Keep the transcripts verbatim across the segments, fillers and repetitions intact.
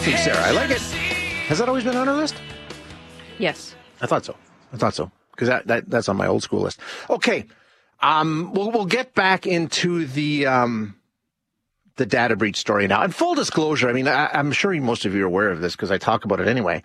Sarah, I like it. Has that always been on our list? Yes. I thought so. I thought so. Because that, that, that's on my old school list. Okay. Um, we'll, we'll get back into the, um, the data breach story now. And full disclosure, I mean, I, I'm sure most of you are aware of this because I talk about it anyway.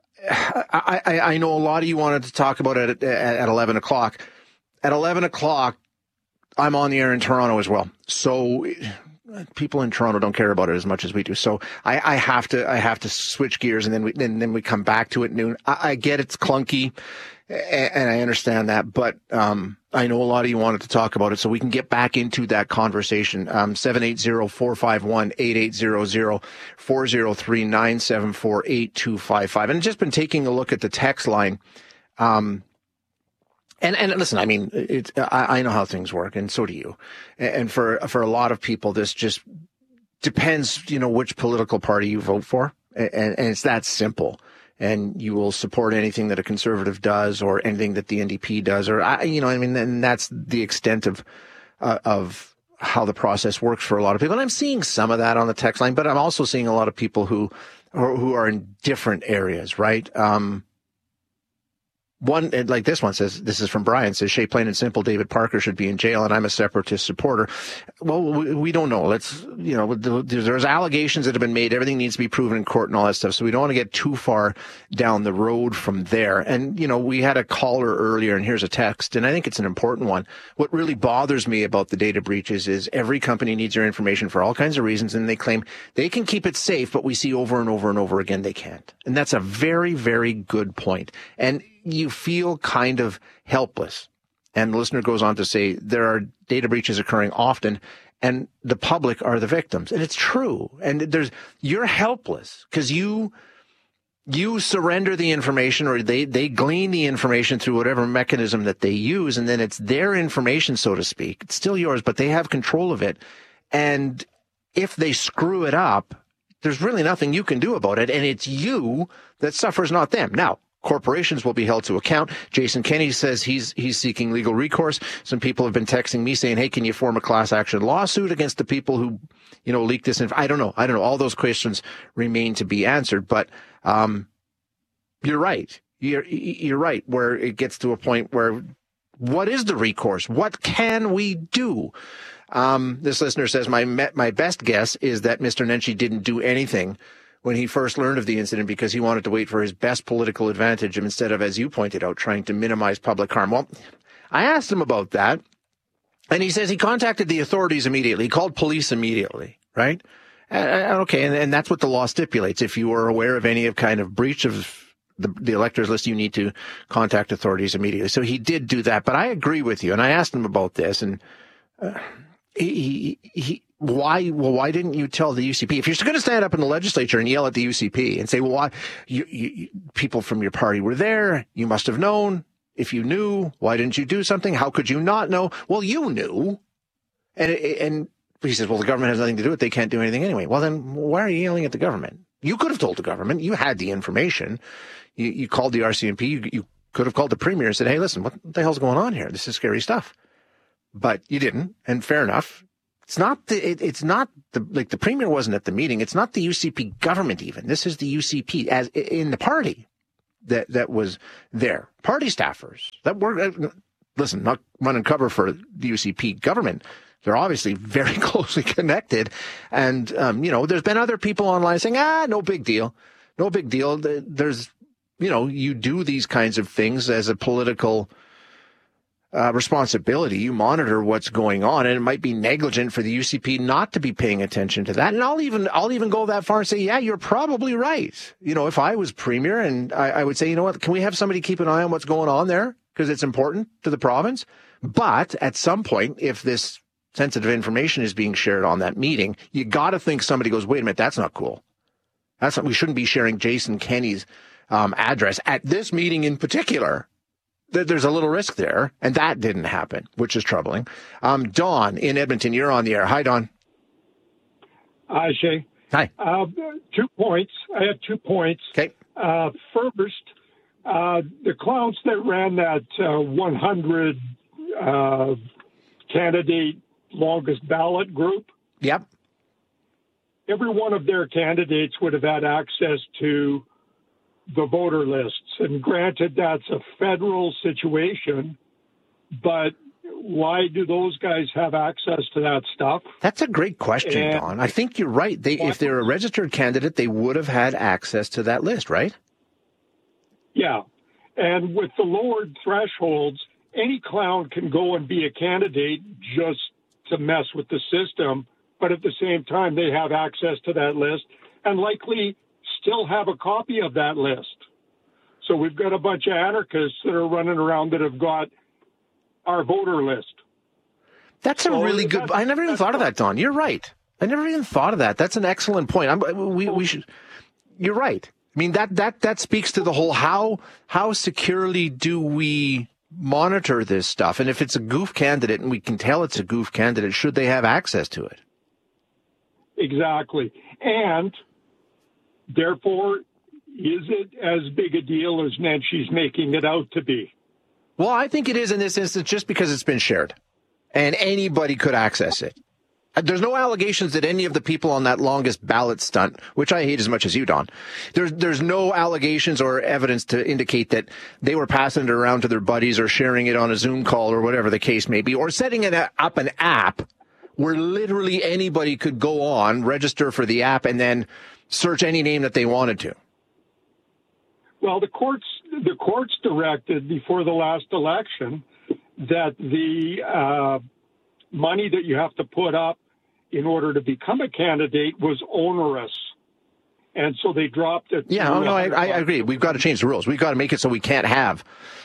I, I, I know a lot of you wanted to talk about it at, at, at eleven o'clock. At eleven o'clock, I'm on the air in Toronto as well. So people in Toronto don't care about it as much as we do. So I, I have to, I have to switch gears and then we, and then we come back to it at noon. I, I get it's clunky and I understand that, but, um, I know a lot of you wanted to talk about it, so we can get back into that conversation. Um, seven eight zero, four five one, eight eight zero zero, four zero three, nine seven four, eight two five five. And just been taking a look at the text line. Um, And, and listen, I mean, it's, I, I know how things work, and so do you. And for, for a lot of people, this just depends, you know, which political party you vote for. And, and it's that simple. And you will support anything that a conservative does or anything that the N D P does, or, I, you know, I mean, and that's the extent of, uh, of how the process works for a lot of people. And I'm seeing some of that on the text line, but I'm also seeing a lot of people who, who are in different areas, right? Um, One, like this one says, this is from Brian, says, Shay, plain and simple, David Parker should be in jail and I'm a separatist supporter. Well, we, we don't know. Let's, you know, there's allegations that have been made. Everything needs to be proven in court and all that stuff. So we don't want to get too far down the road from there. And, you know, we had a caller earlier and here's a text, and I think it's an important one. What really bothers me about the data breaches is every company needs your information for all kinds of reasons, and they claim they can keep it safe, but we see over and over and over again they can't. And that's a very, very good point. And you feel kind of helpless. And the listener goes on to say there are data breaches occurring often and the public are the victims. And it's true. And there's, you're helpless because you, you surrender the information, or they, they glean the information through whatever mechanism that they use. And then it's their information, so to speak. It's still yours, but they have control of it. And if they screw it up, there's really nothing you can do about it. And it's you that suffers, not them. Now, corporations will be held to account. Jason Kenney says he's he's seeking legal recourse. Some people have been texting me saying, hey, can you form a class action lawsuit against the people who, you know, leaked this? Inf-? I don't know. I don't know. All those questions remain to be answered. But um, you're right. You're, you're right, where it gets to a point where what is the recourse? What can we do? Um, this listener says, my my best guess is that Mister Nenshi didn't do anything when he first learned of the incident because he wanted to wait for his best political advantage instead of, as you pointed out, trying to minimize public harm. Well, I asked him about that, and he says he contacted the authorities immediately. He called police immediately, right? Uh, okay, and, and that's what the law stipulates. If you are aware of any of kind of breach of the, the electors list, you need to contact authorities immediately. So he did do that, but I agree with you, and I asked him about this, and uh, he, he, he Why? Well, why didn't you tell the U C P? If you're going to stand up in the legislature and yell at the U C P and say, well, why, you, you, people from your party were there, you must have known. If you knew, why didn't you do something? How could you not know? Well, you knew. And, and he says, well, the government has nothing to do with it. They can't do anything anyway. Well, then why are you yelling at the government? You could have told the government. You had the information. You, you called the R C M P. You, you could have called the premier and said, hey, listen, what the hell's going on here? This is scary stuff. But you didn't. And fair enough. It's not the, it, it's not the, like the premier wasn't at the meeting. It's not the U C P government even. This is the U C P as in the party that, that was there. Party staffers that were, listen, not running cover for the U C P government. They're obviously very closely connected. And, um, you know, there's been other people online saying, ah, no big deal. No big deal. There's, you know, you do these kinds of things as a political Uh, responsibility. You monitor what's going on, and it might be negligent for the U C P not to be paying attention to that. And I'll even I'll even go that far and say, yeah, you're probably right. You know, if I was premier, and I, I would say, you know what, can we have somebody keep an eye on what's going on there because it's important to the province? But at some point, if this sensitive information is being shared on that meeting, you got to think somebody goes, wait a minute, that's not cool. That's not, we shouldn't be sharing Jason Kenney's um, address at this meeting in particular. There's a little risk there, and that didn't happen, which is troubling. Um, Don in Edmonton, you're on the air. Hi, Don. Hi, Shay. Hi. Uh, two points. I have two points. Okay. Uh, first, uh, the clowns that ran that uh, one hundred uh, candidate longest ballot group. Yep. every one of their candidates would have had access to the voter lists. And granted, that's a federal situation, but why do those guys have access to that stuff? That's a great question, and Don. I think you're right. They, if they're a registered candidate, they would have had access to that list, right? Yeah. And with the lowered thresholds, any clown can go and be a candidate just to mess with the system, but at the same time, they have access to that list and likely still have a copy of that list. So we've got a bunch of anarchists that are running around that have got our voter list. That's a so really good. I never even thought of that, Don. You're right. I never even thought of that. That's an excellent point. I'm, we we should. You're right. I mean that that that speaks to the whole how how securely do we monitor this stuff, and if it's a goof candidate and we can tell it's a goof candidate, should they have access to it? Exactly, and therefore, is it as big a deal as Nancy's making it out to be? Well, I think it is in this instance just because it's been shared and anybody could access it. There's no allegations that any of the people on that longest ballot stunt, which I hate as much as you, Don, there's, there's no allegations or evidence to indicate that they were passing it around to their buddies or sharing it on a Zoom call or whatever the case may be, or setting it up an app where literally anybody could go on, register for the app, and then search any name that they wanted to. Well, the courts the courts directed before the last election that the uh, money that you have to put up in order to become a candidate was onerous. And so they dropped it. Yeah, oh, no, I, I agree. We've got to change the rules. We've got to make it so we can't have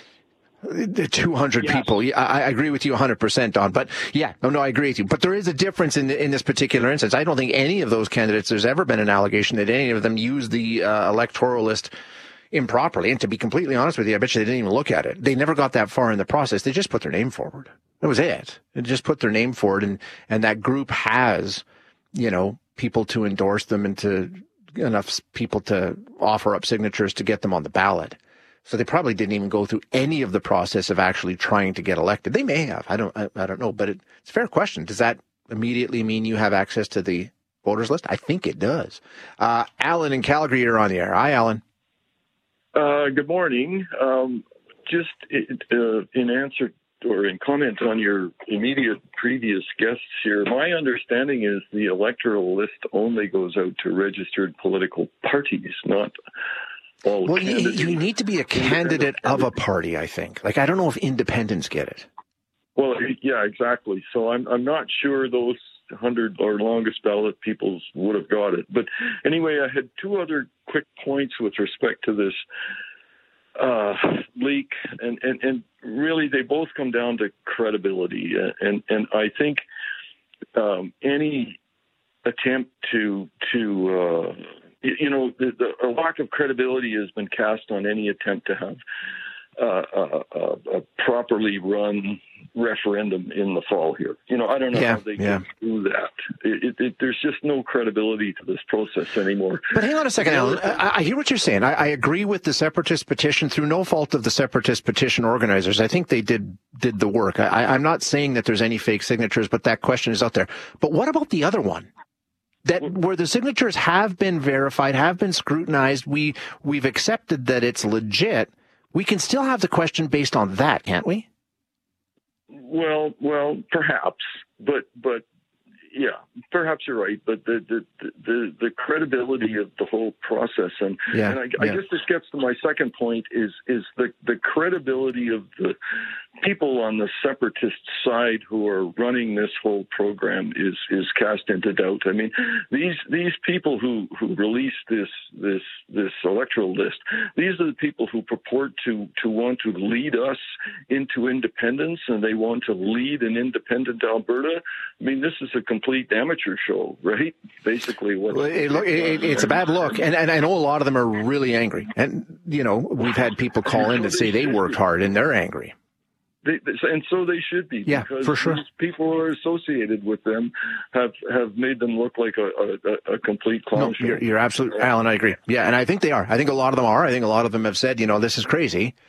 the two hundred yes. people. I, I agree with you one hundred percent, Don. But yeah, no, no, I agree with you. But there is a difference in in this particular instance. I don't think any of those candidates, there's ever been an allegation that any of them used the uh, electoral list improperly. And to be completely honest with you, I bet you they didn't even look at it. They never got that far in the process. They just put their name forward. That was it. They just put their name forward, and, and that group has, you know, people to endorse them and to enough people to offer up signatures to get them on the ballot. So they probably didn't even go through any of the process of actually trying to get elected. They may have. I don't, I, I don't know, but it, it's a fair question. Does that immediately mean you have access to the voters list? I think it does. Uh, Alan in Calgary, you're on the air. Hi, Alan. Uh, good morning. Um, just uh, in answer or in comment on your immediate previous guests here, my understanding is the electoral list only goes out to registered political parties, not all well, candidates. You, you need to be a candidate of a party, I think. Like, I don't know if independents get it. Well, yeah, exactly. So I'm I'm not sure those hundred or longest ballot people would have got it. But anyway, I had two other quick points with respect to this uh, leak, and, and, and really they both come down to credibility. And and I think um, any attempt to to uh, you know the, the a lack of credibility has been cast on any attempt to have uh, a, a, a properly run referendum in the fall here. You know, I don't know yeah, how they yeah. can do that. It, it, it, there's just no credibility to this process anymore. But hang on a second, Alan. I, I hear what you're saying. I, I agree with the separatist petition through no fault of the separatist petition organizers. I think they did did the work. I, I'm not saying that there's any fake signatures, but that question is out there. But what about the other one? That where the signatures have been verified, have been scrutinized, we we've accepted that it's legit. We can still have the question based on that, can't we? Well, well, perhaps, but but yeah, perhaps you're right. But the the the, the credibility of the whole process, and yeah, and I, yeah. I guess this gets to my second point is is the the credibility of the people on the separatist side who are running this whole program is is cast into doubt. I mean, these these people who who release this this this electoral list, these are the people who purport to to want to lead us into independence, and they want to lead an independent Alberta. I mean, this is a complete amateur show, right? Basically, what well, it, look, it, it's a bad look, and and I know a lot of them are really angry, and you know we've had people call in that say they worked hard and they're angry. They, and so they should be, yeah, because for sure. these people who are associated with them have, have made them look like a, a, a complete clown no, show. You're, you're absolutely, Alan, I agree. Yeah, and I think they are. I think a lot of them are. I think a lot of them have said, you know, this is crazy.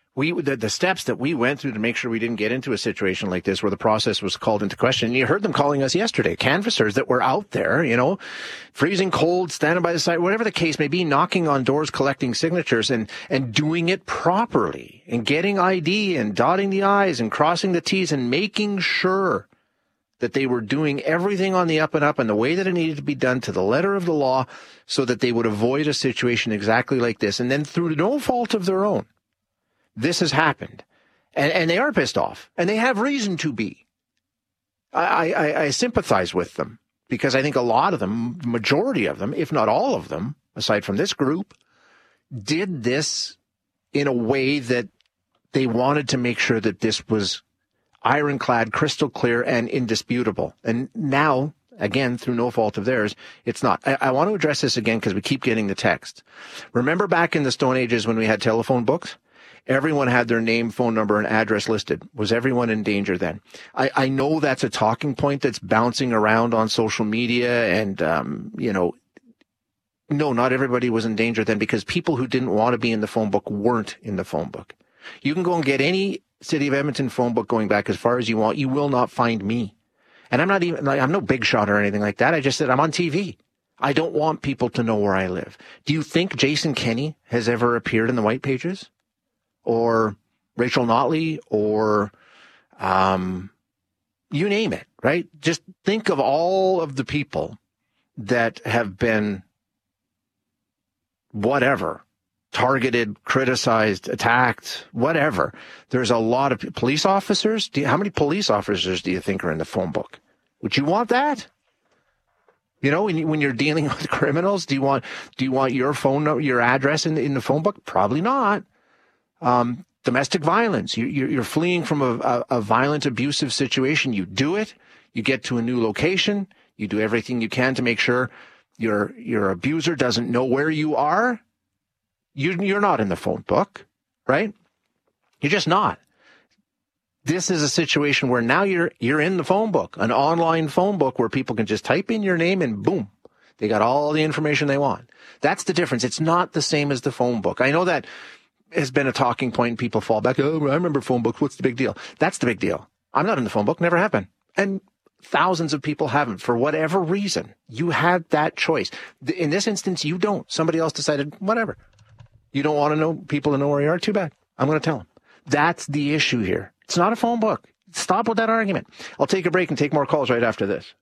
We the, the steps that we went through to make sure we didn't get into a situation like this where the process was called into question. And you heard them calling us yesterday, canvassers that were out there, you know, freezing cold, standing by the side, whatever the case may be, knocking on doors, collecting signatures and, and doing it properly and getting I D and dotting the I's and crossing the T's and making sure that they were doing everything on the up and up and the way that it needed to be done to the letter of the law so that they would avoid a situation exactly like this. And then through no fault of their own, this has happened, and, and they are pissed off, and they have reason to be. I, I, I sympathize with them because I think a lot of them, majority of them, if not all of them, aside from this group, did this in a way that they wanted to make sure that this was ironclad, crystal clear, and indisputable. And now, again, through no fault of theirs, it's not. I, I want to address this again because we keep getting the text. Remember back in the Stone Ages when we had telephone books? Everyone had their name, phone number, and address listed. Was everyone in danger then? I, I know that's a talking point that's bouncing around on social media and, um, you know, no, not everybody was in danger then because people who didn't want to be in the phone book weren't in the phone book. You can go and get any City of Edmonton phone book going back as far as you want. You will not find me. And I'm not even, like, I'm no big shot or anything like that. I just said I'm on T V. I don't want people to know where I live. Do you think Jason Kenney has ever appeared in the white pages? Or Rachel Notley, or um, you name it, right? Just think of all of the people that have been whatever, targeted, criticized, attacked, whatever. There's a lot of police officers. Do you, how many police officers do you think are in the phone book? Would you want that? You know, when, you, when you're dealing with criminals, do you want do you want your phone number, your address in the, in the phone book? Probably not. Um, domestic violence. You, you're fleeing from a, a, a violent, abusive situation. You do it. You get to a new location. You do everything you can to make sure your your abuser doesn't know where you are. You, you're not in the phone book, right? You're just not. This is a situation where now you're you're in the phone book, an online phone book where people can just type in your name and boom, they got all the information they want. That's the difference. It's not the same as the phone book. I know that has been a talking point and people fall back. Oh, I remember phone books. What's the big deal? That's the big deal. I'm not in the phone book. Never have been. And thousands of people haven't for whatever reason. You had that choice. In this instance, you don't. Somebody else decided, whatever. You don't want to know people to know where you are? Too bad. I'm going to tell them. That's the issue here. It's not a phone book. Stop with that argument. I'll take a break and take more calls right after this.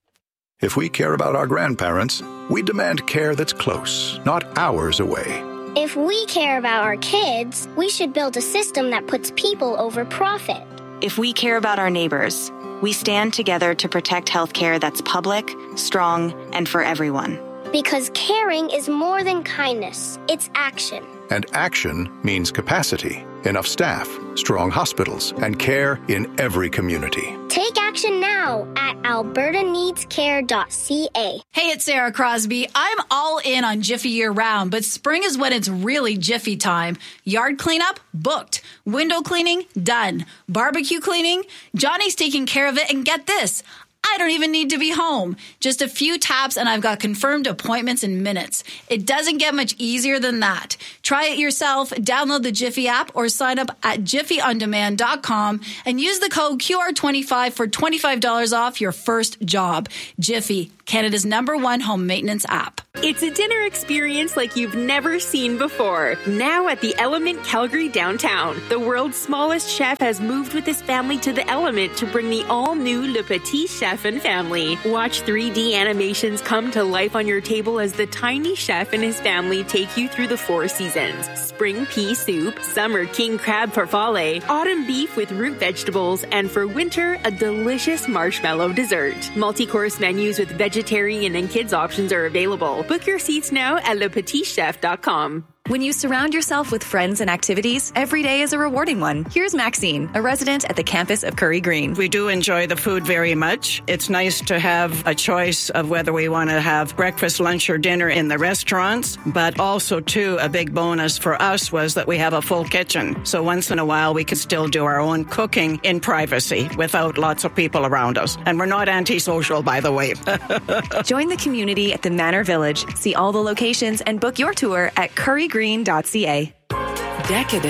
If we care about our grandparents, we demand care that's close, not hours away. If we care about our kids, we should build a system that puts people over profit. If we care about our neighbors, we stand together to protect healthcare that's public, strong, and for everyone. Because caring is more than kindness, it's action. And action means capacity, enough staff, strong hospitals, and care in every community. Take action now at alberta needs care dot c a. Hey, it's Sarah Crosby. I'm all in on Jiffy year-round, but spring is when it's really Jiffy time. Yard cleanup? Booked. Window cleaning? Done. Barbecue cleaning? Johnny's taking care of it, and get this, I don't even need to be home. Just a few taps and I've got confirmed appointments in minutes. It doesn't get much easier than that. Try it yourself, download the Jiffy app or sign up at jiffy on demand dot com and use the code Q R twenty-five for twenty-five dollars off your first job. Jiffy, Canada's number one home maintenance app. It's a dinner experience like you've never seen before. Now at the Element Calgary downtown, the world's smallest chef has moved with his family to the Element to bring the all-new Le Petit Chef and family. Watch three D animations come to life on your table as the tiny chef and his family take you through the four seasons. Spring pea soup, summer king crab farfalle, autumn beef with root vegetables, and for winter, a delicious marshmallow dessert. Multi-course menus with vegetarian and kids options are available. Book your seats now at le petit chef dot com. When you surround yourself with friends and activities, every day is a rewarding one. Here's Maxine, a resident at the campus of Curry Green. We do enjoy the food very much. It's nice to have a choice of whether we want to have breakfast, lunch, or dinner in the restaurants. But also, too, a big bonus for us was that we have a full kitchen. So once in a while, we can still do our own cooking in privacy without lots of people around us. And we're not antisocial, by the way. Join the community at the Manor Village. See all the locations and book your tour at curry green dot c a. Decadent,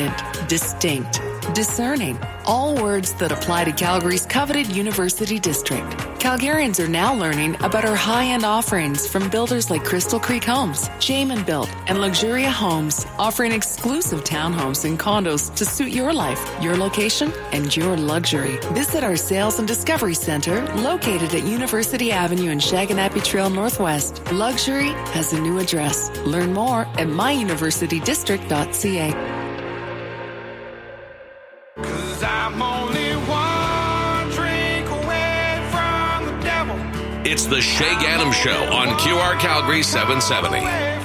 distinct, discerning, all words that apply to Calgary's coveted University District. Calgarians are now learning about our high-end offerings from builders like Crystal Creek Homes, Jamin Built, and Luxuria Homes, offering exclusive townhomes and condos to suit your life, your location, and your luxury. Visit our Sales and Discovery Center located at University Avenue and Shaganappi Trail Northwest. Luxury has a new address. Learn more at my university district dot c a. I'm only one drink away from the devil. It's the Shay Gaddam Show on Q R Calgary seven seventy.